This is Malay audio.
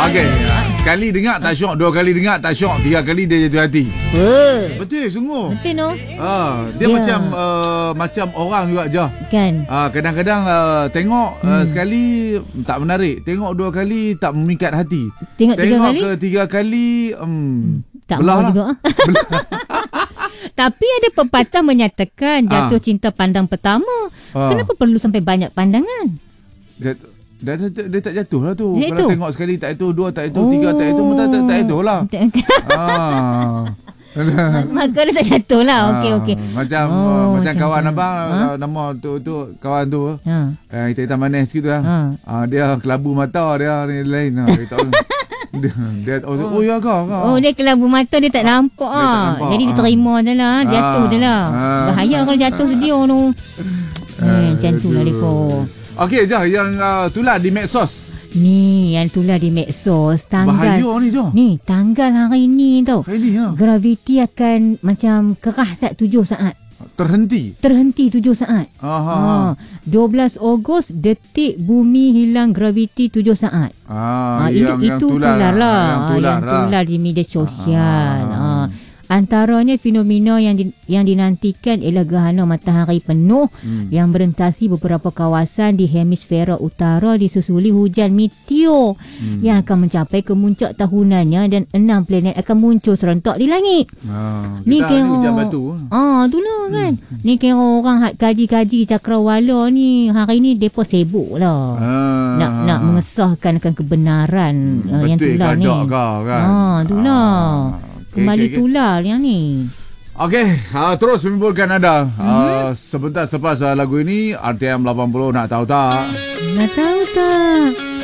Okey. Sekali dengar tak syok, dua kali dengar tak syok, tiga kali dia jatuh hati. Betul sungguh. Betul no. Dia macam orang juga je. Kan. Kadang-kadang tengok sekali tak menarik, tengok dua kali tak memikat hati. Tengok tiga kali tak mau juga. Tapi ada pepatah menyatakan jatuh cinta pandang pertama. Kenapa perlu sampai banyak pandangan? Dia tak jatuh lah tu. Kalau tengok sekali tak jatuh, dua tak jatuh, tiga tak jatuh, tak jatuh lah. Maka dia tak jatuh lah. Okey. Macam kawan abang, nama tu kawan tu. Hitam manis gitu lah. Dia kelabu mata dia ni lain. Dia tak dia ya kau. Dia kelabu mata, dia tak nampak Jadi dia terima je lah. Jatuh je lah. Bahaya kalau jatuh sedia tu. Macam tu lah Leko. Okey je, yang tular di medsos. Ni yang tular di medsos tanggal. Bahaya ni je. Ni tanggal hari ni tau. Hari ni ya. Graviti akan macam kerah 7 saat. Terhenti 7 saat. 12 Ogos detik bumi hilang graviti 7 saat. Itu tular lah. Yang tular di media sosial. Antaranya fenomena yang dinantikan ialah gerhana matahari penuh yang merentasi beberapa kawasan di hemisfera utara disusuli hujan meteor yang akan mencapai kemuncak tahunannya dan 6 planet akan muncul serentak di langit. Ni kira hujan batu. Itulah kan. Ni kira orang kaji-kaji cakrawala ni hari ni depa sibuk lah. Nak mengesahkan akan kebenaran yang tular ni. Itulah. Kembali tular yang ni. Okey, terus menimbulkan anda. Sebentar selepas lagu ini, RTM 80 nak tahu tak? Nak tahu tak?